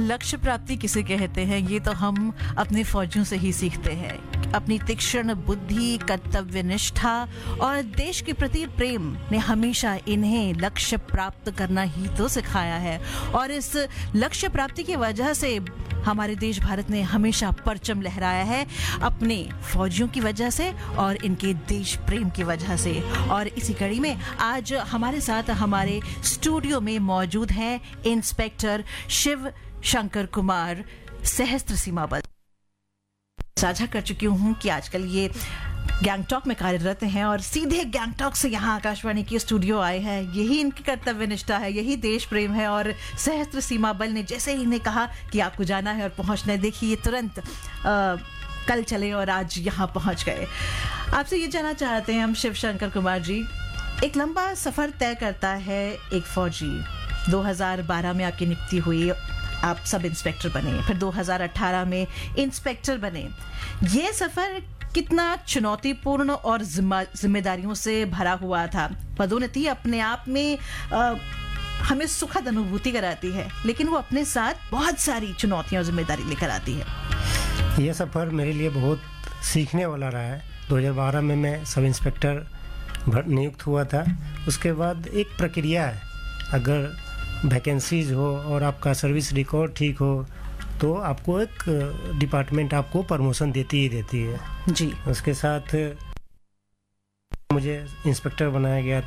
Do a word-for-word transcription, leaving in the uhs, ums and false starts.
लक्ष्य प्राप्ति किसे कहते हैं, ये तो हम अपने फौजियों से ही सीखते हैं। अपनी तीक्ष्ण बुद्धि, कर्तव्य निष्ठा और देश के प्रति प्रेम ने हमेशा इन्हें लक्ष्य प्राप्त करना ही तो सिखाया है। और इस लक्ष्य प्राप्ति की वजह से हमारे देश भारत ने हमेशा परचम लहराया है, अपने फौजियों की वजह से और इनके देश प्रेम की वजह से। और इसी कड़ी में आज हमारे साथ हमारे स्टूडियो में मौजूद हैं इंस्पेक्टर शिव शंकर कुमार, सशस्त्र सीमा बल। साझा कर चुकी हूँ कि आजकल ये गैंगटॉक में कार्यरत हैं और सीधे गैंगटॉक से यहाँ आकाशवाणी के स्टूडियो आए हैं। यही इनकी कर्तव्य निष्ठा है, यही देश प्रेम है। और सशस्त्र सीमा बल ने जैसे ही इन्हें कहा कि आपको जाना है और पहुँचना है, देखिए ये तुरंत आ, कल चले और आज यहाँ पहुँच गए। आपसे ये जानना चाहते हैं हम शिव शंकर कुमार जी, एक लंबा सफ़र तय करता है एक फौजी। दो हज़ार बारह में आपकी नियुक्ति हुई, आप सब इंस्पेक्टर बने, फिर दो हज़ार अठारह में इंस्पेक्टर बने। ये सफ़र कितना चुनौतीपूर्ण और जिम्मेदारियों से भरा हुआ था। पदोन्नति अपने आप में आ, हमें सुखद अनुभूति कराती है, लेकिन वो अपने साथ बहुत सारी चुनौतियां और जिम्मेदारी लेकर आती है। यह सफ़र मेरे लिए बहुत सीखने वाला रहा है। दो हज़ार बारह में मैं सब इंस्पेक्टर नियुक्त हुआ था। उसके बाद एक प्रक्रिया है, अगर वैकेंसीज हो और आपका सर्विस रिकॉर्ड ठीक हो तो आपको एक डिपार्टमेंट आपको प्रमोशन देती ही देती है जी। उसके साथ मुझे इंस्पेक्टर बनाया गया।